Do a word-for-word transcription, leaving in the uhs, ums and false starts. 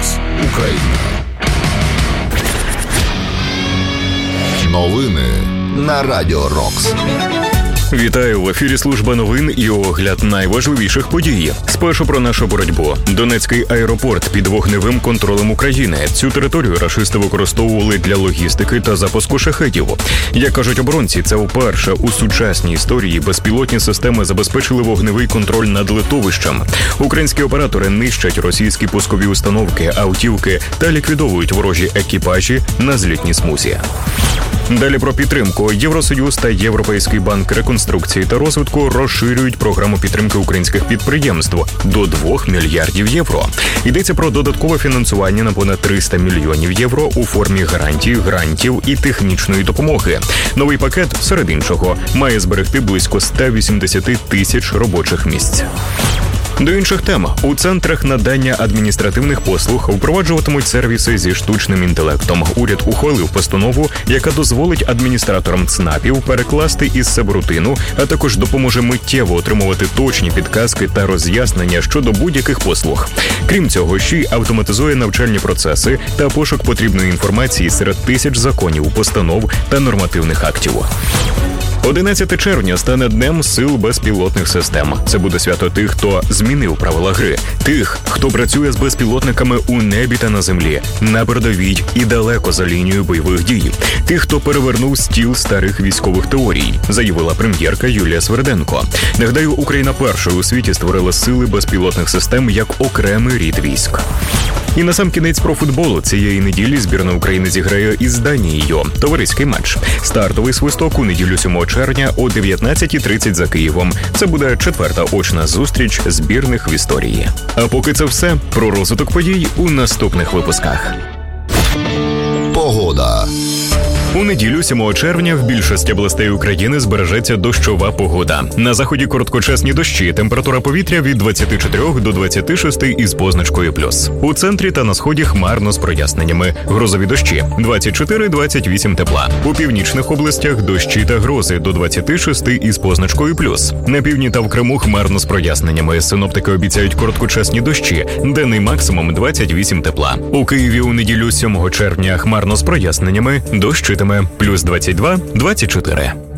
Рокс Україна. Новини на Радіо Рокс. Вітаю, в ефірі служба новин і огляд найважливіших подій. Спершу про нашу боротьбу. Донецький аеропорт під вогневим контролем України. Цю територію рашисти використовували для логістики та запуску шахедів. Як кажуть оборонці, це вперше у сучасній історії безпілотні системи забезпечили вогневий контроль над литовищем. Українські оператори нищать російські пускові установки, автівки та ліквідовують ворожі екіпажі на злітній смузі. Далі про підтримку. Євросоюз та Європейський банк реконструкції та розвитку розширюють програму підтримки українських підприємств до двох мільярдів євро. Йдеться про додаткове фінансування на понад триста мільйонів євро у формі гарантій, грантів і технічної допомоги. Новий пакет, серед іншого, має зберегти близько сто вісімдесят тисяч робочих місць. До інших тем. У центрах надання адміністративних послуг впроваджуватимуть сервіси зі штучним інтелектом. Уряд ухвалив постанову, яка дозволить адміністраторам ЦНАПів перекласти із себе рутину, а також допоможе миттєво отримувати точні підказки та роз'яснення щодо будь-яких послуг. Крім цього, ще й автоматизує навчальні процеси та пошук потрібної інформації серед тисяч законів, постанов та нормативних актів. одинадцяте червня стане Днем сил безпілотних систем. Це буде свято тих, хто змінив правила гри. Тих, хто працює з безпілотниками у небі та на землі, на передовій і далеко за лінією бойових дій. Тих, хто перевернув стіл старих військових теорій, заявила прем'єрка Юлія Сверденко. Нагадаю, Україна першою у світі створила сили безпілотних систем як окремий рід військ. І насамкінець про футболу. Цієї неділі збірна України зіграє із Данією. Товариський матч. Стартовий свисток у неділю сьомого червня о дев'ятнадцятій тридцять за Києвом. Це буде четверта очна зустріч збірних в історії. А поки це все. Про розвиток подій у наступних випусках. Погода. У неділю сьомого червня в більшості областей України збережеться дощова погода. На заході короткочасні дощі, температура повітря від двадцяти чотирьох до двадцяти шести із позначкою плюс. У центрі та на сході хмарно з проясненнями. Грозові дощі – двадцять чотири - двадцять вісім тепла. У північних областях дощі та грози до двадцяти шести із позначкою плюс. На півдні та в Криму хмарно з проясненнями. Синоптики обіцяють короткочасні дощі, денний максимум двадцять вісім тепла. У Києві у неділю сьомого червня хмарно з проясненнями, дощ плюс двадцять два - двадцять чотири.